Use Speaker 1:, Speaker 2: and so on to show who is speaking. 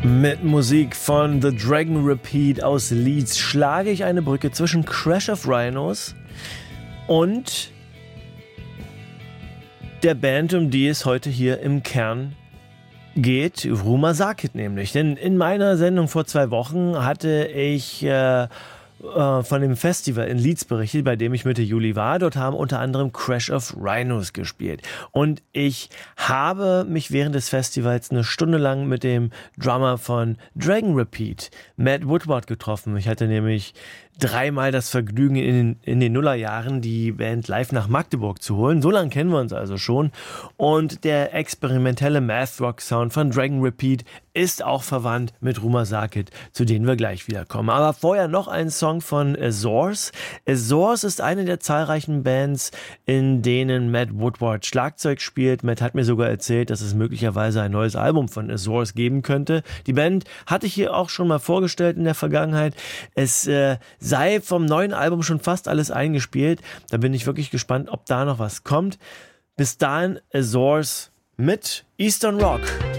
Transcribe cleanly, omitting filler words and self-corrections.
Speaker 1: Mit Musik von The Dragon Repeat aus Leeds schlage ich eine Brücke zwischen Crash of Rhinos und der Band, um die es heute hier im Kern geht, Rumer Sarkit nämlich. Denn in meiner Sendung vor 2 Wochen hatte ich von dem Festival in Leeds berichtet, bei dem ich Mitte Juli war. Dort haben unter anderem Crash of Rhinos gespielt. Und ich habe mich während des Festivals 1 Stunde lang mit dem Drummer von Dragon Repeat, Matt Woodward, getroffen. Ich hatte nämlich 3-mal das Vergnügen, in den Nullerjahren die Band live nach Magdeburg zu holen. So lange kennen wir uns also schon. Und der experimentelle Math-Rock-Sound von Dragon Repeat ist auch verwandt mit Rumer Sarkit, zu denen wir gleich wiederkommen. Aber vorher noch ein Song von Azores. Azores ist eine der zahlreichen Bands, in denen Matt Woodward Schlagzeug spielt. Matt hat mir sogar erzählt, dass es möglicherweise ein neues Album von Azores geben könnte. Die Band hatte ich hier auch schon mal vorgestellt in der Vergangenheit. Es sei vom neuen Album schon fast alles eingespielt. Da bin ich wirklich gespannt, ob da noch was kommt. Bis dahin Azores mit Eastern Rock.